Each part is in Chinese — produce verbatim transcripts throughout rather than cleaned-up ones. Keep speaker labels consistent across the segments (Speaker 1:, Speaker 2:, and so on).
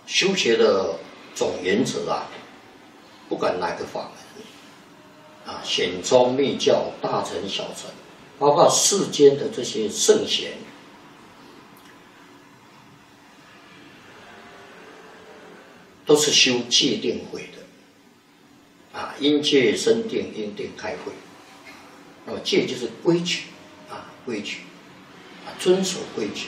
Speaker 1: 修学的总原则啊，不管哪个法门啊，显宗密教、大乘小乘，包括世间的这些圣贤，都是修戒定慧的啊，因戒生定，因定开慧。那么戒就是规矩啊，规矩啊，遵守规矩。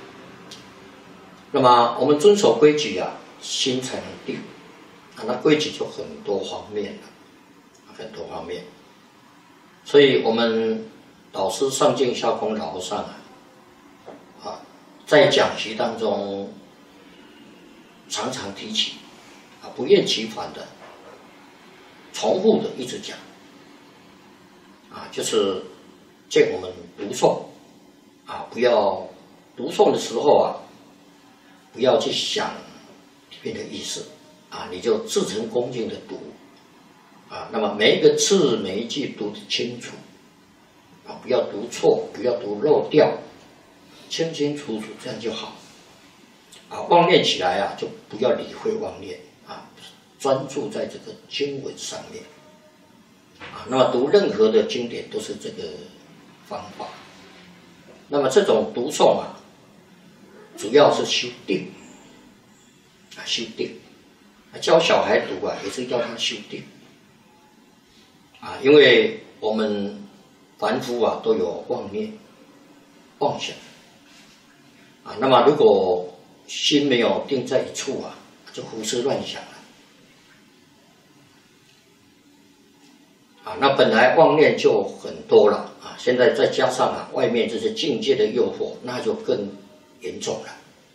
Speaker 1: 那么我们遵守规矩啊，心才能定啊。那规矩就很多方面了，很多方面。所以我们导师上净下空老和尚啊，啊，在讲习当中常常提起啊，不厌其烦的、重复的一直讲啊，就是见我们读诵啊，不要读诵的时候啊。不要去想里面的意思啊，你就至诚恭敬的读啊。那么每一个字每一句读得清楚啊，不要读错，不要读漏掉，清清楚楚，这样就好啊。妄念起来啊，就不要理会妄念啊，专注在这个经文上面啊。那么读任何的经典都是这个方法。那么这种读诵啊，主要是修定啊，修定啊，教小孩读啊，也是要他修定啊，因为我们凡夫啊都有妄念、妄想啊，那么如果心没有定在一处啊，就胡思乱想了啊，那本来妄念就很多了啊，现在再加上啊外面这些境界的诱惑，那就更严重了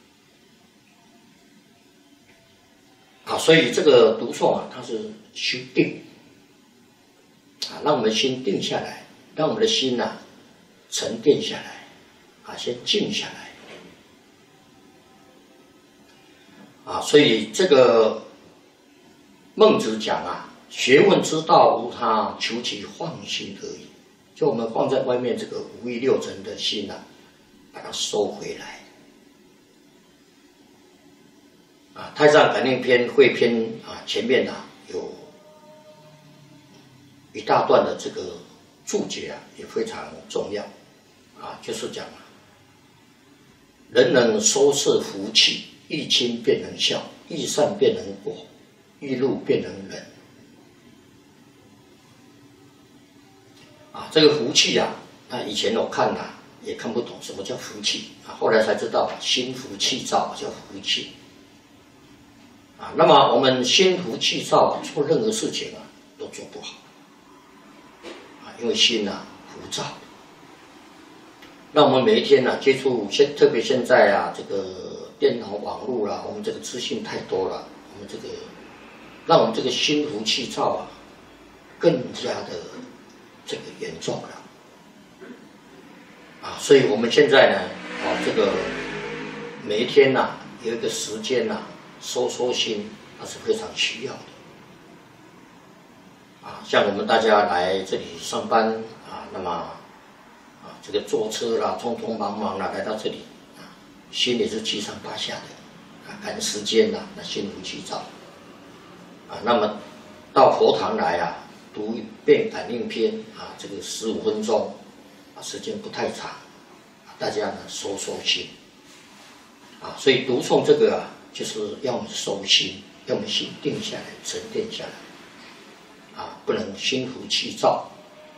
Speaker 1: 啊，所以这个读诵啊，它是修定啊，让我们心定下来，让我们的心呐、啊、沉淀下来啊，先静下来啊，所以这个孟子讲啊，学问之道无他，求其放心而已。就我们放在外面这个五欲六尘的心啊，把它收回来。啊，《太上感应篇》汇篇啊，前面啊有一大段的这个注解啊，也非常重要啊，就是讲啊，人能收摄福气，益亲便能孝，益善便能果，益禄便能仁。啊，这个福气啊，那以前我看啊也看不懂什么叫福气啊，后来才知道心浮气躁叫福气。啊，那么我们心浮气躁啊，做任何事情啊都做不好啊，因为心啊浮躁。那我们每一天呢、啊、接触现，特别现在啊这个电脑网络啦，我们这个资讯太多了，我们这个让我们这个心浮气躁啊更加的这个严重了啊，所以我们现在呢啊这个每一天呐、啊、有一个时间呐、啊。收收心，那是非常需要的啊！像我们大家来这里上班啊，那么啊，这个坐车啦，匆匆忙忙啦，来到这里啊，心里是七上八下的啊，赶时间啦，那心浮气躁啊。那么到佛堂来啊，读一遍感应篇啊，这个十五分钟啊，时间不太长啊，大家呢收收心啊，所以读诵这个啊。就是要我们收心，要我们心定下来、沉淀下来，啊，不能心浮气躁，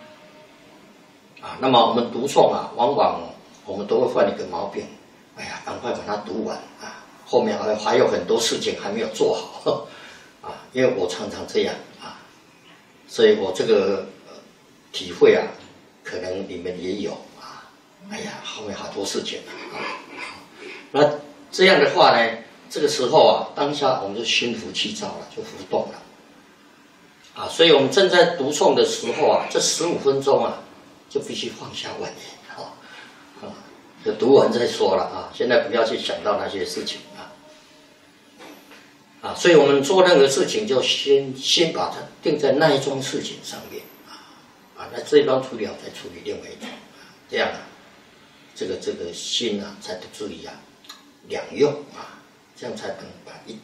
Speaker 1: 啊。那么我们读诵啊，往往我们都会犯一个毛病，哎呀，赶快把它读完啊，后面还还有很多事情还没有做好，啊，因为我常常这样啊，所以我这个、呃、体会啊，可能你们也有啊，哎呀，后面好多事情啊，那这样的话呢？这个时候啊，当下我们就心浮气躁了，就浮动了，啊，所以我们正在读诵的时候啊，这十五分钟啊，就必须放下妄念，啊，啊，就读完再说了啊，现在不要去想到那些事情啊，啊，所以我们做任何事情就先先把它定在那一桩事情上面啊，啊，那这一桩处理好再处理另外一桩，这样啊，这个这个心啊才不至于啊两用啊。这样才能把一